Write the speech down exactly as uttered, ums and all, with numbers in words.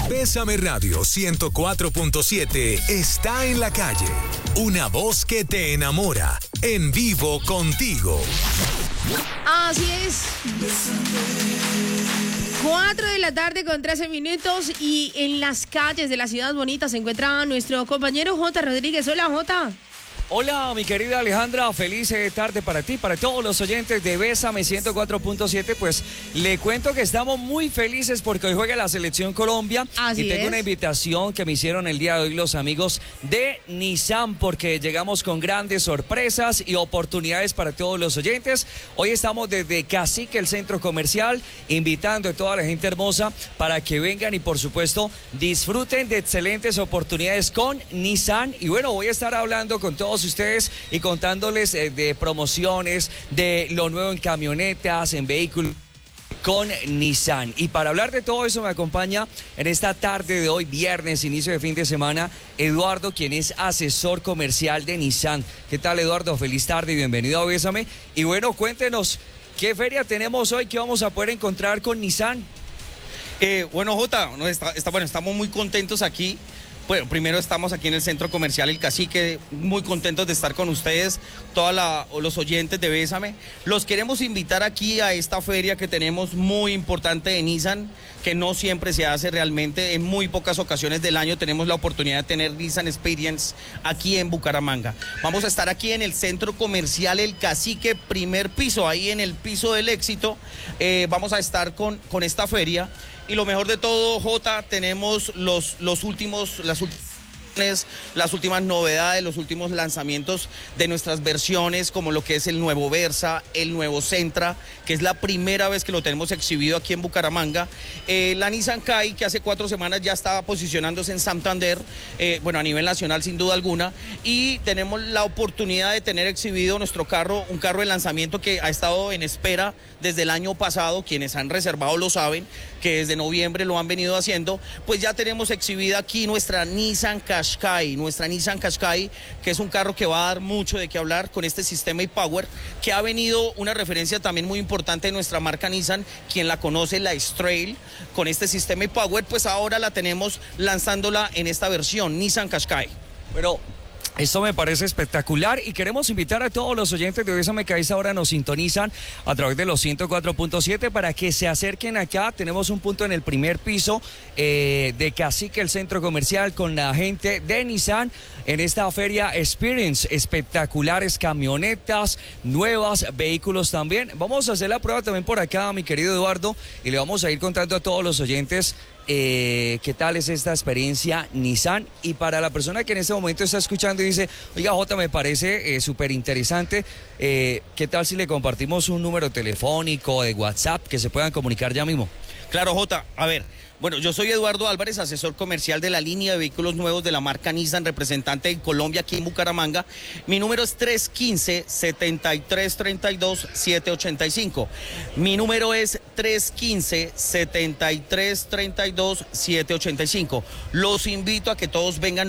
Bésame Radio ciento cuatro punto siete está en la calle. Una voz que te enamora. En vivo contigo. Así es. Cuatro de la tarde con trece minutos y en las calles de la ciudad bonita se encuentra nuestro compañero J. Rodríguez. Hola, J. Hola, mi querida Alejandra, feliz tarde para ti, para todos los oyentes de Bésame ciento cuatro punto siete. Pues le cuento que estamos muy felices porque hoy juega la Selección Colombia. Así y tengo es. una invitación que me hicieron el día de hoy los amigos de Nissan, porque llegamos con grandes sorpresas y oportunidades para todos los oyentes. Hoy estamos desde Cacique, el centro comercial, invitando a toda la gente hermosa para que vengan y por supuesto disfruten de excelentes oportunidades con Nissan. Y bueno, voy a estar hablando con todos ustedes y contándoles eh, de promociones, de lo nuevo en camionetas, en vehículos con Nissan. Y para hablar de todo eso me acompaña en esta tarde de hoy, viernes, inicio de fin de semana, Eduardo, quien es asesor comercial de Nissan. ¿Qué tal, Eduardo? Feliz tarde y bienvenido a Bésame. Y bueno, cuéntenos, ¿qué feria tenemos hoy? ¿Qué vamos a poder encontrar con Nissan? Eh, bueno, Jota, no, está, está, bueno, estamos muy contentos aquí. Bueno, primero estamos aquí en el centro comercial El Cacique, muy contentos de estar con ustedes, todos los oyentes de Bésame. Los queremos invitar aquí a esta feria que tenemos muy importante de Nissan, que no siempre se hace realmente, en muy pocas ocasiones del año tenemos la oportunidad de tener Nissan Experience aquí en Bucaramanga. Vamos a estar aquí en el centro comercial El Cacique, primer piso, ahí en el piso del éxito. Eh, vamos a estar con, con esta feria. Y lo mejor de todo, Jota, tenemos los, los últimos, las últimas, las últimas novedades, los últimos lanzamientos de nuestras versiones, como lo que es el nuevo Versa, el nuevo Sentra, que es la primera vez que lo tenemos exhibido aquí en Bucaramanga. Eh, la Nissan Qai, que hace cuatro semanas ya estaba posicionándose en Santander, eh, bueno, a nivel nacional sin duda alguna, y tenemos la oportunidad de tener exhibido nuestro carro, un carro de lanzamiento que ha estado en espera desde el año pasado. Quienes han reservado lo saben, que desde noviembre lo han venido haciendo. Pues ya tenemos exhibida aquí nuestra Nissan Qashqai, nuestra Nissan Qashqai, que es un carro que va a dar mucho de qué hablar con este sistema e-Power, que ha venido una referencia también muy importante de nuestra marca Nissan. Quien la conoce, la S-Trail, con este sistema e-Power, pues ahora la tenemos lanzándola en esta versión, Nissan Qashqai. Pero esto me parece espectacular y queremos invitar a todos los oyentes de Bésame que a esta hora nos sintonizan a través de los ciento cuatro punto siete para que se acerquen acá. Tenemos un punto en el primer piso eh, de Cacique, el centro comercial, con la gente de Nissan en esta feria Experience. Espectaculares camionetas, nuevas, vehículos también. Vamos a hacer la prueba también por acá, mi querido Eduardo, y le vamos a ir contando a todos los oyentes Eh, qué tal es esta experiencia Nissan. Y para la persona que en este momento está escuchando y dice, oiga, Jota, me parece eh, súper interesante, eh, ¿qué tal si le compartimos un número telefónico de WhatsApp que se puedan comunicar ya mismo? Claro, Jota, a ver, bueno, yo soy Eduardo Álvarez, asesor comercial de la línea de vehículos nuevos de la marca Nissan, representante en Colombia, aquí en Bucaramanga. Mi número es tres uno cinco, siete tres tres dos, siete ocho cinco. Mi número es tres uno cinco, siete tres tres dos, siete ocho cinco. Los invito a que todos vengan